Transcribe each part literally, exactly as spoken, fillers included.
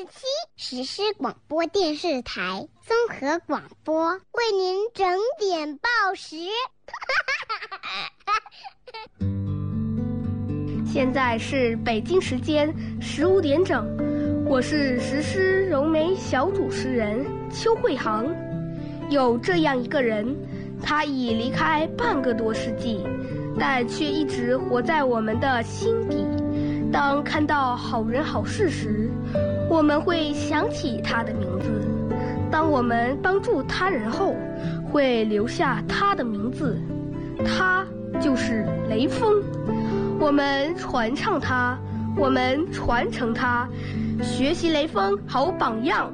七实施广播电视台综合广播为您整点报时。 现在是北京时间十五点整，我是实施融媒小主持人邱慧航。有这样一个人，他已离开半个多世纪，但却一直活在我们的心底。当看到好人好事时，我们会想起他的名字；当我们帮助他人后，会留下他的名字。他就是雷锋。我们传唱他，我们传承他，学习雷锋好榜样。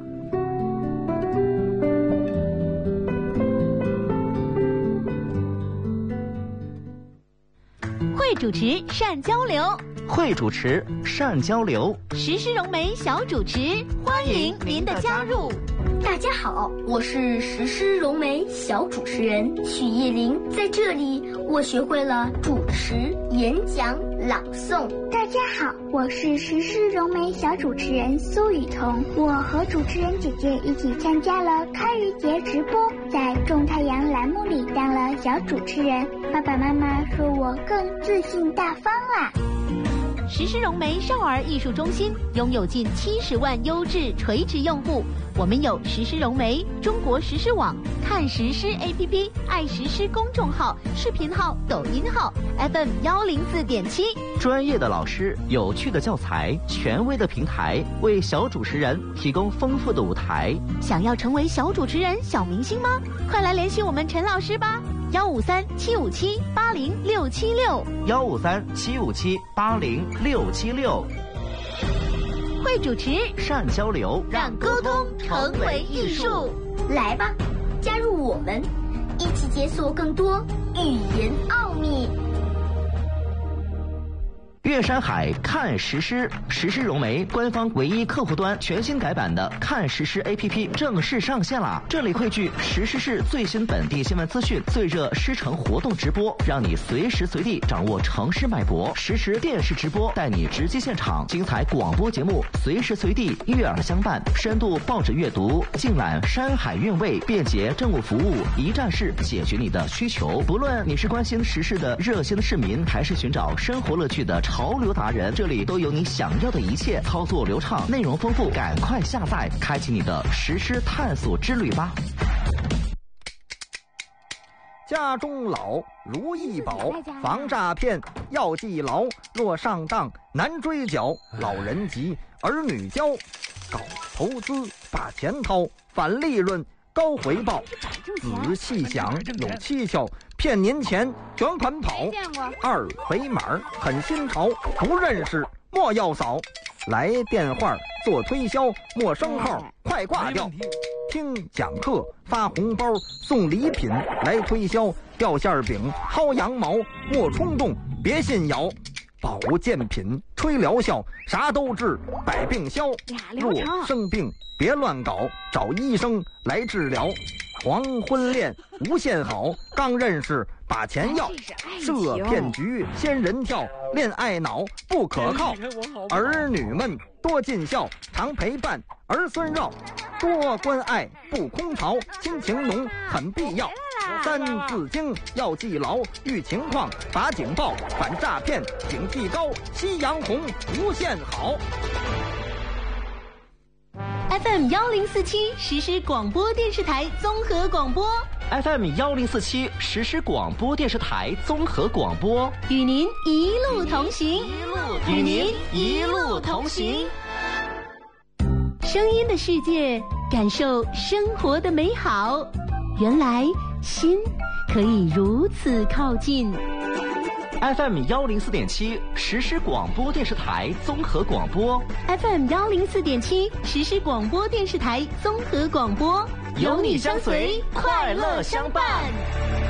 会主持善交流， 会主持善交流， 实施融媒小主持，欢迎您的加入。 大家好，我是实施融媒小主持人许叶玲，在这里我学会了主持、演讲、朗诵。 大家好，我是实施融媒小主持人苏雨桐，我和主持人姐姐一起参加了开渔节直播，在种太阳栏目里当了小主持人，爸爸妈妈说我更自信大方啦。 实施融媒少儿艺术中心拥有近七十万优质垂直用户，我们有实施融媒、中国实施网、看实施 A P P、爱实施公众号、视频号、抖音号 F M 幺零四点七， 专业的老师、有趣的教材、权威的平台，为小主持人提供丰富的舞台。 想要成为小主持人、小明星吗？快来联系我们陈老师吧。幺五三七五七八零六七六， 幺五三七五七八零六七六。 会主持， 善交流， 让沟通成为艺术。 来吧，加入我们，一起解锁更多语言奥秘。 岳山海看实施，实施融媒官方唯一客户端全新改版的看实施 A P P 正式上线啦！这里汇聚实施市最新本地新闻资讯、最热师城活动直播，让你随时随地掌握城市脉搏；实时电视直播带你直击现场，精彩广播节目随时随地悦耳相伴，深度报纸阅读，尽览山海韵味，便捷政务服务，一站式解决你的需求。不论你是关心时事的热心市民，还是寻找生活乐趣的潮流达人，这里都有你想要的一切，操作流畅，内容丰富，赶快下载，开启你的实施探索之旅吧。 家中老如意宝，防诈骗要记牢，若上当难追缴，老人急儿女教，搞投资把钱掏，返利润高回报，仔细想有蹊跷，骗您钱卷款跑，二维码很新潮，不认识莫要扫，来电话做推销，陌生号快挂掉，听讲课发红包送礼品来推销，掉馅饼薅羊毛莫冲动别信谣，保健品吹疗效啥都治百病消，若生病别乱搞，找医生来治疗。黄昏恋无限好，刚认识把钱要，设骗局仙人跳，恋爱脑不可靠，儿女们多尽孝，常陪伴儿孙绕，多关爱不空巢，亲情浓很必要。三字经要记牢，遇情况打警报，反诈骗警惕高，夕阳红无限好。 F M 幺零四七实施广播电视台综合广播 F M 幺零四七实施广播电视台综合广播， 与您一路同行， 与您一路同行。 声音的世界，感受生活的美好。原来心可以如此靠近。 F M 幺零四点七实施广播电视台综合广播 ，F M 幺零四点七实施广播电视台综合广播， 有你相随，快乐相伴。